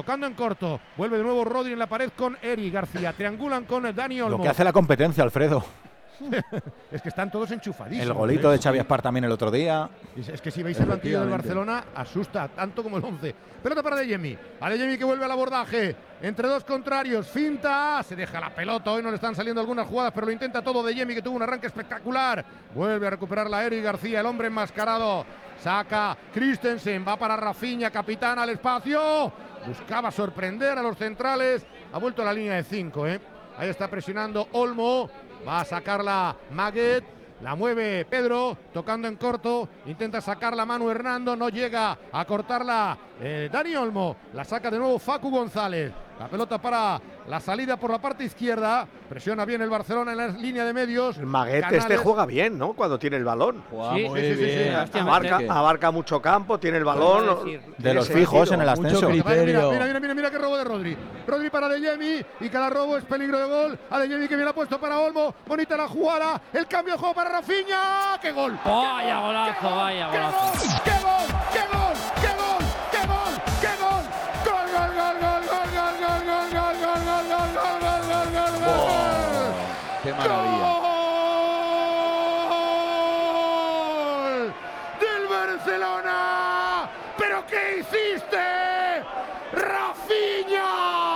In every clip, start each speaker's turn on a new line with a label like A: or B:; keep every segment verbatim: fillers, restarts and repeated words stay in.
A: tocando en corto. Vuelve de nuevo Rodri en la pared con Eric García. Triangulan con Dani Olmo.
B: Lo que hace la competencia, Alfredo.
A: Es que están todos enchufadísimos.
B: El golito
A: ¿eh?
B: de Xavi Espar también el otro día.
A: Es que si veis el banquillo del Barcelona, asusta tanto como el once. Pelota para Adeyemi. Adeyemi que vuelve al abordaje. Entre dos contrarios. Finta. Se deja la pelota. Hoy no le están saliendo algunas jugadas, pero lo intenta todo Adeyemi, que tuvo un arranque espectacular. Vuelve a recuperar la Eric García, el hombre enmascarado. Saca Christensen. Va para Rafinha, capitán al espacio. Buscaba sorprender a los centrales. Ha vuelto a la línea de cinco, ¿eh? Ahí está presionando Olmo. Va a sacarla Maguet, la mueve Pedro, tocando en corto, intenta sacarla Manu Hernando, no llega a cortarla eh, Dani Olmo, la saca de nuevo Facu González, la pelota para la salida por la parte izquierda, presiona bien el Barcelona en la línea de medios.
C: El Maguet
A: Canales.
C: Este juega bien, ¿no? Cuando tiene el balón.
D: Juega
A: Sí,
D: muy
A: sí, sí, sí,
D: bien.
A: sí.
C: Abarca, abarca mucho campo, tiene el balón.
B: De los
C: Tiene
B: fijos
C: sentido.
B: en el ascenso.
D: Mucho
A: Mira, mira,
D: criterio.
A: mira, mira, mira qué robo de Rodri. Rodri para Adeyemi y cada robo es peligro de gol. Adeyemi que bien ha puesto para Olmo. Bonita la jugada. El cambio de juego para Rafinha. ¡Qué gol!
E: Vaya golazo, vaya
A: ¡Qué
E: golazo.
A: gol! ¡Qué gol! ¡Qué gol! ¡Qué gol! ¡Qué gol! ¡Qué gol! ¡Gol, gol, gol, gol, gol, gol, gol, gol, gol, gol, gol, gol, gol, gol, gol, gol, gol!
D: ¡Qué maravilla!
A: ¡Gol del Barcelona! ¿Pero qué hiciste? ¡Rafinha!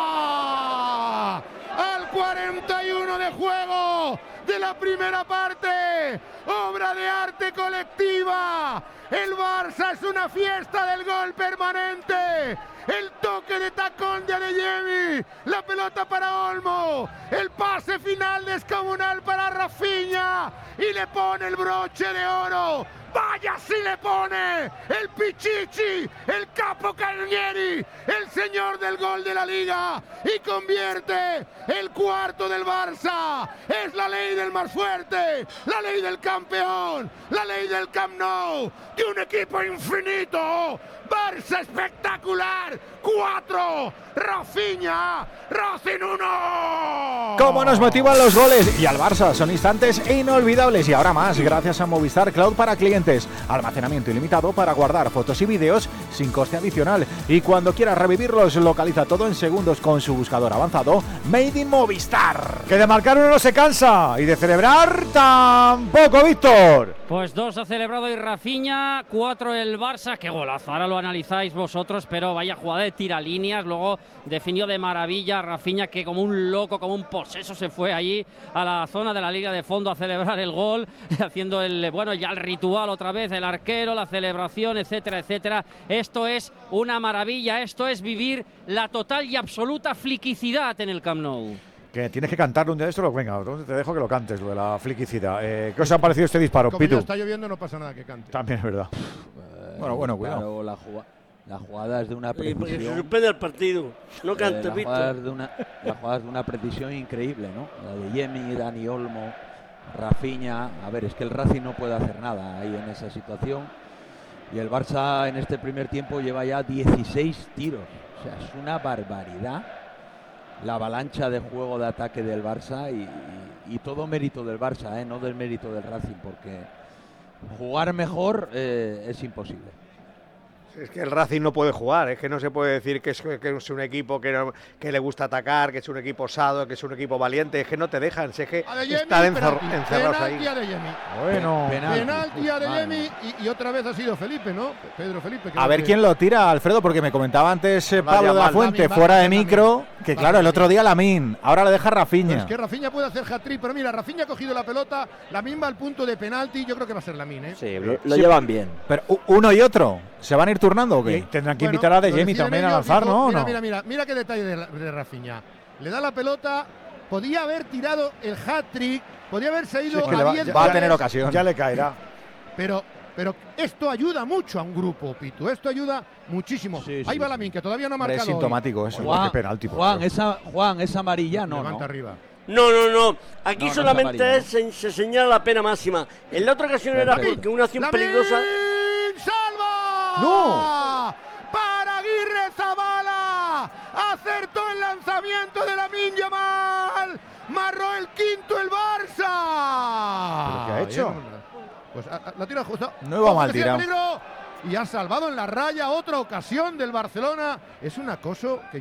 A: Al cuarenta y uno de juego de la primera parte. Obra de arte colectiva. El Barça es una fiesta del gol permanente. El toque de tacón de Adeyemi. La pelota para Olmo. El pase final descomunal para Rafinha. Y le pone el broche de oro. ¡Vaya si le pone! El Pichichi, el Capo Carnieri, el señor del gol de la Liga. Y convierte el cuarto del Barça. Es la ley del más fuerte, la ley del campeón, la ley del Camp Nou. De un equipo infinito. Barça espectacular. Cuatro. Rafinha. Racing uno.
B: ¿Cómo nos motivan los goles? Y al Barça son instantes inolvidables. Y ahora más, gracias a Movistar Cloud para clientes. Almacenamiento ilimitado para guardar fotos y vídeos sin coste adicional. Y cuando quieras revivirlos, localiza todo en segundos con su buscador avanzado Made in Movistar.
F: Que de marcar uno no se cansa y de celebrar tampoco, Víctor.
E: Pues dos ha celebrado y Rafinha, cuatro el Barça. Qué golazo, ahora lo analizáis vosotros, pero vaya jugada de tiralíneas. Luego definió de maravilla Rafinha, que como un loco, como un poseso se fue allí a la zona de la línea de fondo a celebrar el gol, haciendo el, bueno, ya el ritual otra vez, el arquero, la celebración, etcétera, etcétera. Esto es una maravilla, esto es vivir la total y absoluta fliquicidad en el Camp Nou.
F: Que tienes que cantarlo un día de esto. Venga, te dejo que lo cantes, lo de la fliquicidad. Eh, ¿Qué os ha parecido este disparo,
A: Como
F: Pitu?
A: ya está lloviendo, no pasa nada que cante.
F: También es verdad.
D: Eh,
B: Bueno, bueno, cuidado.
D: Claro, la, juga- la jugada es de una
G: Oye, porque se
D: precisión.
G: suspende el partido. No
D: eh,
G: cante,
D: la,
G: Víctor.
D: jugada es de una, la jugada es de una precisión increíble, ¿no? La de Yemi, Dani Olmo, Rafinha. A ver, es que el Racing no puede hacer nada ahí en esa situación. Y el Barça en este primer tiempo lleva ya dieciséis tiros. O sea, es una barbaridad la avalancha de juego de ataque del Barça y, y, y todo mérito del Barça, ¿eh? No del mérito del Racing, porque jugar mejor eh, es imposible.
C: Es que el Racing no puede jugar, es que no se puede decir que es, que es un equipo que, no- que le gusta atacar, que es un equipo osado, que es un equipo valiente, es que no te dejan, es que
A: Adeyemi,
C: están encer-
A: penalti.
C: encerrados
A: Penalti
C: ahí.
A: Adeyemi.
F: Bueno.
D: Penalti.
A: Penalti a Adeyemi
D: Madre
A: y, y otra vez ha sido Felipe, ¿no? Pedro Felipe. creo
B: A ver
A: que-
B: quién lo tira, Alfredo, porque me comentaba antes eh,
C: Vaya
B: Pablo de la
C: mal.
B: Fuente,
A: Lamin, va
B: fuera
A: a
B: de
A: hacer
B: micro,
A: Lamin.
B: que
A: Va a
B: claro, el
A: hacer
B: otro día Lamin, ahora le deja
A: Pero
B: Rafinha.
A: es que Rafinha puede hacer hat-trick, pero mira, Rafinha ha cogido la pelota, Lamin va al punto de penalti, yo creo que va a ser Lamin, ¿eh?
H: Sí, lo, lo llevan bien.
B: Pero u- uno y otro, ¿se van a ir turnando o
F: Y
B: qué?
F: tendrán que
A: Bueno,
F: invitar a
A: lo
F: Adeyemi
A: deciden
F: también a
A: ellos,
F: lanzar,
A: dijo,
F: ¿no? ¿O
A: Mira,
F: no?
A: mira, mira, mira qué detalle de, de Rafinha. Le da la pelota, podía haber tirado el hat-trick, podía haberse ido
F: Sí, es que
A: a
F: le va-
A: diez
F: ya-
B: Va a
A: goles,
B: tener ocasión.
F: Ya le caerá.
A: Pero, pero esto ayuda mucho a un grupo, Pitu, esto ayuda muchísimo.
D: Sí, sí,
A: Ahí va
D: sí.
A: Lamin, que todavía no ha
B: Hombre, es
A: marcado hoy.
B: sintomático eso.
F: Juan,
D: Juan,
F: qué penalti, por
D: Juan,
F: Dios.
D: esa, Juan, esa amarilla no,
A: Levanta
D: ¿no?
A: arriba.
G: No, no, no. Aquí
D: No, no es
G: solamente
D: amarilla,
G: es- se, se señala la pena máxima. En la otra ocasión era
A: Lamin,
G: porque una acción
A: Lamin,
G: peligrosa.
A: ¡salva!
F: ¡No!
A: Para Aguirre Zabala. Acertó el lanzamiento de Lamin Yamal. Marró el quinto el Barça.
F: ¿Pero qué ha hecho?
A: Pues a- a- la tira justo.
B: No iba
A: Ojo,
B: mal
A: que sigue
B: tirado.
A: peligro. Y ha salvado en la raya otra ocasión del Barcelona. Es un acoso que